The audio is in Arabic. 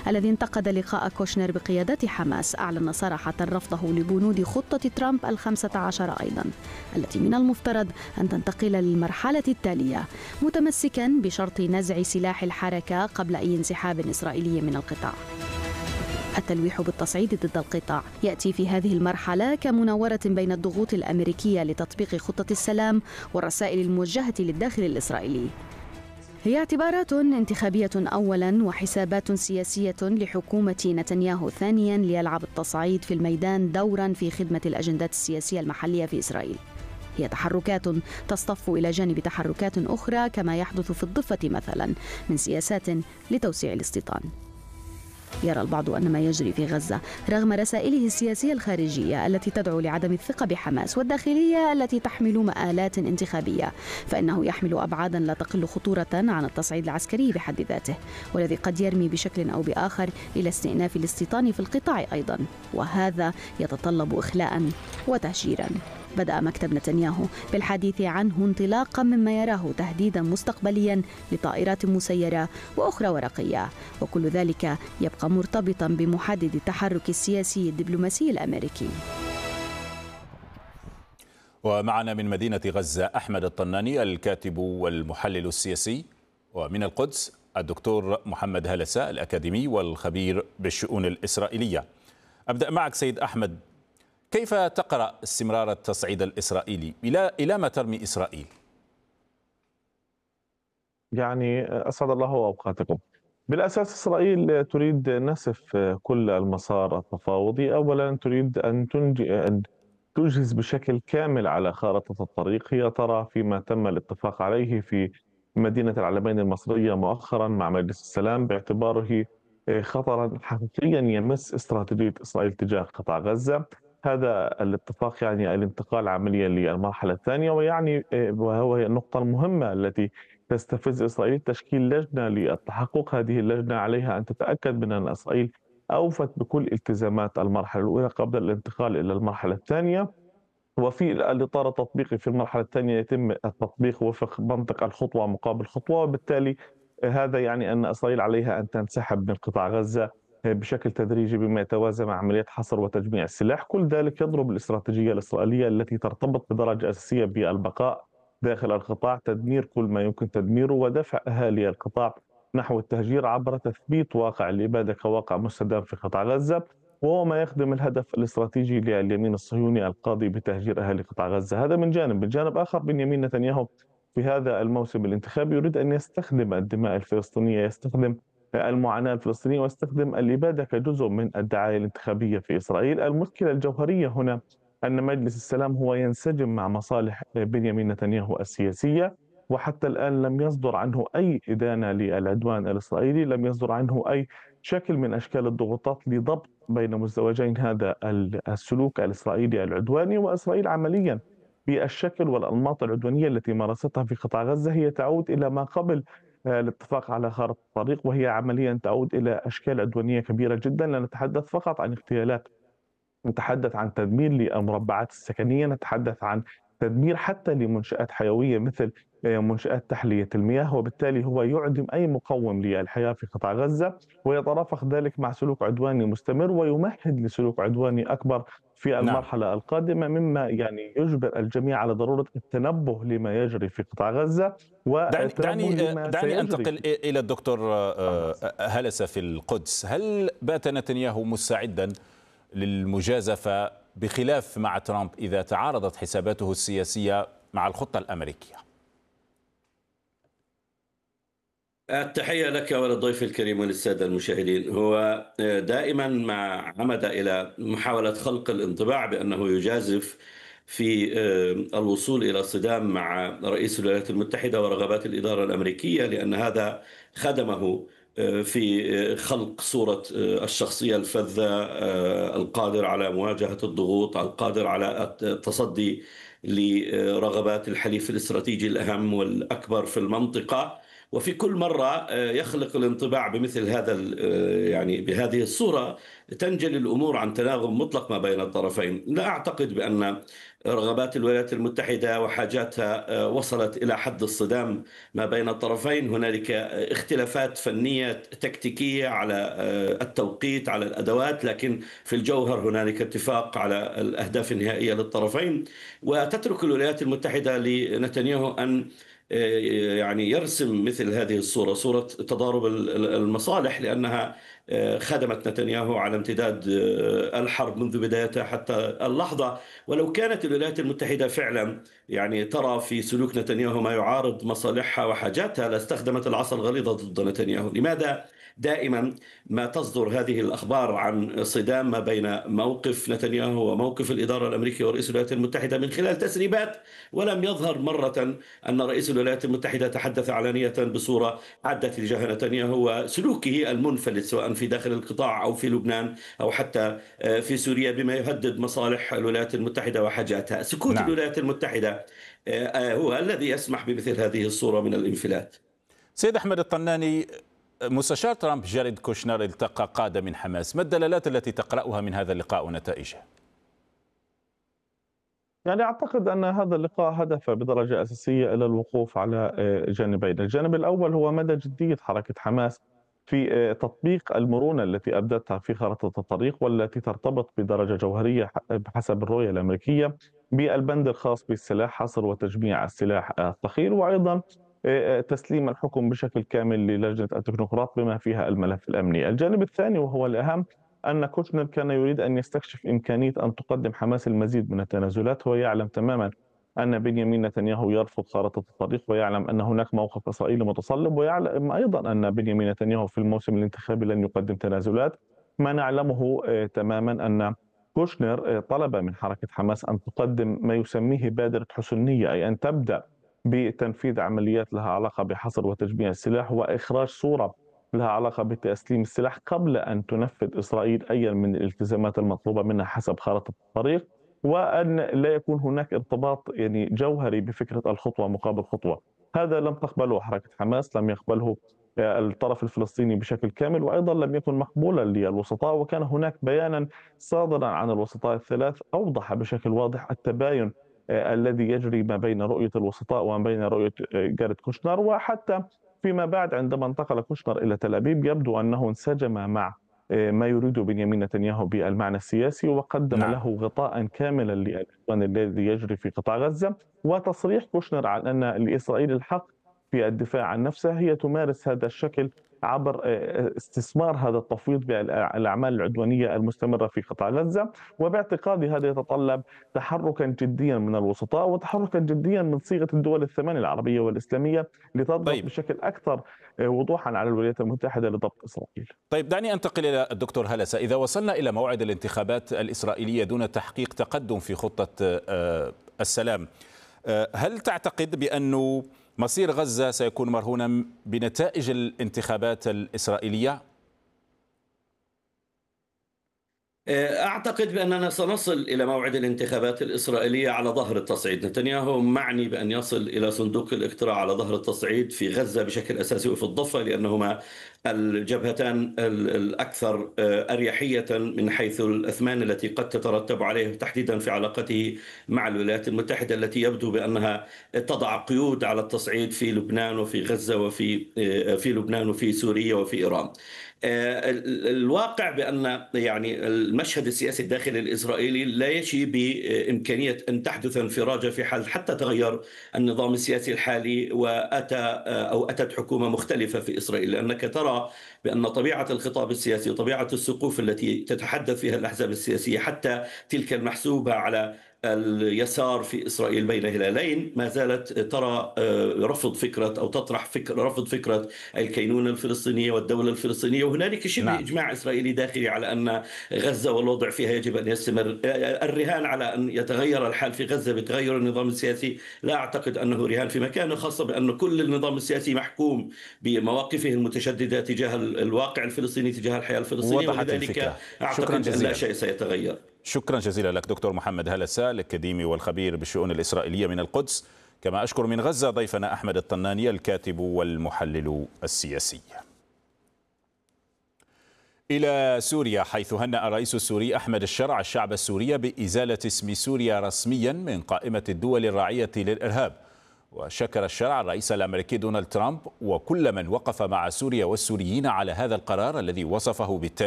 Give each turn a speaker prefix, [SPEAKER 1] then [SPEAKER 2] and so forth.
[SPEAKER 1] الذي انتقد لقاء كوشنر بقيادة حماس، أعلن صراحة رفضه لبنود خطة ترامب ال15 أيضا، التي من المفترض أن تنتقل للمرحلة التالية، متمسكا بشرط نزع سلاح الحركة قبل أي انسحاب إسرائيلي من القطاع. التلويح بالتصعيد ضد القطاع يأتي في هذه المرحلة كمناورة بين الضغوط الأمريكية لتطبيق خطة السلام والرسائل الموجهة للداخل الإسرائيلي. هي اعتبارات انتخابية أولا وحسابات سياسية لحكومة نتنياهو ثانيا، ليلعب التصعيد في الميدان دورا في خدمة الأجندات السياسية المحلية في إسرائيل. هي تحركات تصطف إلى جانب تحركات أخرى كما يحدث في الضفة مثلا من سياسات لتوسيع الاستيطان. يرى البعض أن ما يجري في غزة رغم رسائله السياسية الخارجية التي تدعو لعدم الثقة بحماس والداخلية التي تحمل مآلات انتخابية، فإنه يحمل أبعادا لا تقل خطورة عن التصعيد العسكري بحد ذاته، والذي قد يرمي بشكل أو بآخر إلى استئناف الاستيطان في القطاع أيضا، وهذا يتطلب إخلاء وتهجيرا. بدأ مكتب نتنياهو بالحديث عنه انطلاقا مما يراه تهديدا مستقبليا لطائرات مسيرة وأخرى ورقية، وكل ذلك يبقى مرتبطا بمحدد التحرك السياسي الدبلوماسي الأمريكي.
[SPEAKER 2] ومعنا من مدينة غزة أحمد الطناني الكاتب والمحلل السياسي، ومن القدس الدكتور محمد هلسة الأكاديمي والخبير بالشؤون الإسرائيلية. أبدأ معك سيد أحمد، كيف تقرأ استمرار التصعيد الإسرائيلي؟ إلى ما ترمي إسرائيل؟
[SPEAKER 3] يعني أسعد الله أوقاتكم. بالأساس إسرائيل تريد نسف كل المسار التفاوضي. أولا تريد أن تنجز بشكل كامل على خارطة الطريق. هي ترى فيما تم الاتفاق عليه في مدينة العلمين المصرية مؤخرا مع مجلس السلام باعتباره خطرا حقيقيا يمس استراتيجية إسرائيل تجاه قطاع غزة. هذا الاتفاق يعني الانتقال عمليا للمرحلة الثانية، ويعني وهو النقطة المهمة التي تستفز إسرائيل تشكيل لجنة للتحقق. هذه اللجنة عليها أن تتأكد من أن إسرائيل أوفت بكل التزامات المرحلة الأولى قبل الانتقال إلى المرحلة الثانية. وفي الإطار التطبيقي في المرحلة الثانية يتم التطبيق وفق منطق الخطوة مقابل خطوة، وبالتالي هذا يعني أن إسرائيل عليها أن تنسحب من قطاع غزة بشكل تدريجي بما يتوازى مع عملية حصر وتجميع السلاح. كل ذلك يضرب الاستراتيجية الإسرائيلية التي ترتبط بدرجة أساسية بالبقاء داخل القطاع، تدمير كل ما يمكن تدميره ودفع أهالي القطاع نحو التهجير عبر تثبيت واقع الإبادة كواقع مستدام في قطاع غزة، وهو ما يخدم الهدف الاستراتيجي لليمين الصهيوني القاضي بتهجير أهالي قطاع غزة. هذا من جانب. من جانب آخر، بنيامين نتنياهو في هذا الموسم الانتخابي يريد أن يستخدم الدماء الفلسطينية، يستخدم المعاناة الفلسطينية، ويستخدم الإبادة كجزء من الدعاية الانتخابية في إسرائيل. المشكلة الجوهرية هنا أن مجلس السلام هو ينسجم مع مصالح بنيامين نتنياهو السياسية، وحتى الآن لم يصدر عنه أي إدانة للعدوان الإسرائيلي، لم يصدر عنه أي شكل من أشكال الضغوطات لضبط بين مزدوجين هذا السلوك الإسرائيلي العدواني. وإسرائيل عمليا بالشكل والأنماط العدوانية التي مارستها في قطاع غزة هي تعود إلى ما قبل الاتفاق على خارطة الطريق، وهي عمليا تعود إلى أشكال عدوانية كبيرة جدا. لا نتحدث فقط عن اغتيالات، نتحدث عن تدمير للمربعات السكنية، نتحدث عن تدمير حتى لمنشآت حيوية مثل منشآت تحلية المياه، وبالتالي هو يعدم أي مقوم للحياة في قطاع غزة، ويترافق ذلك مع سلوك عدواني مستمر ويمهد لسلوك عدواني أكبر في
[SPEAKER 2] نعم.
[SPEAKER 3] المرحلة القادمة، مما يعني يجبر الجميع على ضرورة التنبه لما يجري في قطاع غزة والتنبه لما
[SPEAKER 2] دعني
[SPEAKER 3] سيجري.
[SPEAKER 2] أنتقل إلى الدكتور هلسة في القدس. هل بات نتنياهو مستعدا للمجازفة بخلاف مع ترامب إذا تعارضت حساباته السياسية مع الخطة الأمريكية؟
[SPEAKER 4] التحية لك وللضيف الكريم وللسادة المشاهدين. هو دائما ما عمد إلى محاولة خلق الانطباع بأنه يجازف في الوصول إلى صدام مع رئيس الولايات المتحدة ورغبات الإدارة الأمريكية، لأن هذا خدمه في خلق صورة الشخصية الفذة القادر على مواجهة الضغوط، القادر على التصدي لرغبات الحليف الاستراتيجي الأهم والأكبر في المنطقة، وفي كل مرة يخلق الانطباع بمثل هذا يعني بهذه الصورة تنجلي الأمور عن تناغم مطلق ما بين الطرفين. لا أعتقد بأن رغبات الولايات المتحدة وحاجاتها وصلت إلى حد الصدام ما بين الطرفين. هنالك اختلافات فنية تكتيكية على التوقيت، على الأدوات، لكن في الجوهر هنالك اتفاق على الأهداف النهائية للطرفين. وتترك الولايات المتحدة لنتنياهو أن يعني يرسم مثل هذه الصورة، صورة تضارب المصالح، لأنها خدمت نتنياهو على امتداد الحرب منذ بدايتها حتى اللحظة. ولو كانت الولايات المتحدة فعلا يعني ترى في سلوك نتنياهو ما يعارض مصالحها وحاجاتها لاستخدمت العصا الغليظة ضد نتنياهو. لماذا دائما ما تصدر هذه الأخبار عن صدام ما بين موقف نتنياهو وموقف الإدارة الأمريكية ورئيس الولايات المتحدة من خلال تسريبات، ولم يظهر مرة أن رئيس الولايات المتحدة تحدث علانية بصورة عادة تجاه نتنياهو وسلوكه المنفلت سواء في داخل القطاع أو في لبنان أو حتى في سوريا بما يهدد مصالح الولايات المتحدة وحاجاتها؟ سكوت
[SPEAKER 2] نعم.
[SPEAKER 4] الولايات المتحدة هو الذي يسمح بمثل هذه الصورة من الانفلات.
[SPEAKER 2] سيد أحمد الطناني، مستشار ترامب جاريد كوشنر التقى قادة من حماس، ما الدلالات التي تقرأها من هذا اللقاء ونتائجه؟
[SPEAKER 3] يعني أعتقد أن هذا اللقاء هدف بدرجة أساسية إلى الوقوف على جانبين. الجانب الأول هو مدى جدية حركة حماس في تطبيق المرونة التي أبدتها في خارطة الطريق، والتي ترتبط بدرجة جوهرية بحسب الرؤية الأمريكية بالبند الخاص بالسلاح، حصر وتجميع السلاح الثقيل، وأيضا تسليم الحكم بشكل كامل للجنة التكنوقراط بما فيها الملف الأمني. الجانب الثاني وهو الأهم أن كوشنر كان يريد أن يستكشف إمكانية أن تقدم حماس المزيد من التنازلات. هو يعلم تماما أن بنيامين نتنياهو يرفض خارطة الطريق، ويعلم أن هناك موقف إسرائيلي متصلب، ويعلم أيضا أن بنيامين نتنياهو في الموسم الانتخابي لن يقدم تنازلات. ما نعلمه تماما أن كوشنر طلب من حركة حماس أن تقدم ما يسميه بادرة حسنية، أي أن تبدأ بتنفيذ عمليات لها علاقة بحصر وتجميع السلاح وإخراج صورة لها علاقة بتسليم السلاح قبل أن تنفذ إسرائيل أي من الالتزامات المطلوبة منها حسب خارطة الطريق، وأن لا يكون هناك ارتباط يعني جوهري بفكرة الخطوة مقابل خطوة. هذا لم تقبله حركة حماس، لم يقبله الطرف الفلسطيني بشكل كامل، وأيضا لم يكن مقبولا للوسطاء. وكان هناك بيانا صادرا عن الوسطاء الثلاث أوضح بشكل واضح التباين الذي يجري ما بين رؤية الوسطاء وما بين رؤية جاريد كوشنر. وحتى فيما بعد عندما انتقل كوشنر إلى تل أبيب يبدو أنه انسجم مع ما يريد بنيامين نتنياهو بالمعنى السياسي، وقدم له غطاء كاملا للعدوان الذي يجري في قطاع غزة، وتصريح كوشنر عن أن لإسرائيل الحق في الدفاع عن نفسها. هي تمارس هذا الشكل عبر استثمار هذا التفويض بالأعمال العدوانية المستمرة في قطاع غزة. وباعتقادي هذا يتطلب تحركا جديا من الوسطاء وتحركا جديا من صيغة الدول الثمان العربية والإسلامية لتضغط بشكل أكثر وضوحا على الولايات المتحدة لضبط إسرائيل.
[SPEAKER 2] طيب، دعني أنتقل إلى الدكتور هلسة. إذا وصلنا إلى موعد الانتخابات الإسرائيلية دون تحقيق تقدم في خطة السلام، هل تعتقد بأنه مصير غزة سيكون مرهونا بنتائج الانتخابات الإسرائيلية؟
[SPEAKER 4] أعتقد بأننا سنصل إلى موعد الانتخابات الإسرائيلية على ظهر التصعيد. نتنياهو معني بأن يصل إلى صندوق الاقتراع على ظهر التصعيد في غزة بشكل أساسي وفي الضفة، لأنهما الجبهتان الأكثر أريحية من حيث الأثمان التي قد تترتب عليه، تحديدا في علاقته مع الولايات المتحدة التي يبدو بأنها تضع قيود على التصعيد في لبنان وفي غزة وفي لبنان وفي سوريا وفي إيران. الواقع بأن يعني المشهد السياسي الداخلي الإسرائيلي لا يشي بإمكانية أن تحدث انفراجة في حال حتى تغير النظام السياسي الحالي أتت حكومة مختلفة في إسرائيل، لأنك ترى بأن طبيعة الخطاب السياسي وطبيعة السقوف التي تتحدث فيها الأحزاب السياسية، حتى تلك المحسوبة على اليسار في إسرائيل بين هلالين، ما زالت ترى رفض فكرة أو تطرح رفض فكرة الكينونة الفلسطينية والدولة الفلسطينية. وهنالك شبه إجماع إسرائيلي داخلي على أن غزة والوضع فيها يجب أن يستمر. الرهان على أن يتغير الحال في غزة بتغير النظام السياسي لا أعتقد أنه رهان في مكانه، خاصة بأن كل النظام السياسي محكوم بمواقفه المتشددة تجاه الواقع الفلسطيني، تجاه الحياة الفلسطينية، ولذلك أعتقد أن لا شيء سيتغير.
[SPEAKER 2] شكرا جزيلا لك دكتور محمد هلسة، الأكاديمي والخبير بالشؤون الإسرائيلية من القدس. كما أشكر من غزة ضيفنا أحمد الطناني الكاتب والمحلل السياسي. إلى سوريا، حيث هنأ الرئيس السوري أحمد الشرع الشعب السوري بإزالة اسم سوريا رسميا من قائمة الدول الراعية للإرهاب. وشكر الشرع الرئيس الأمريكي دونالد ترامب وكل من وقف مع سوريا والسوريين على هذا القرار الذي وصفه بالتالي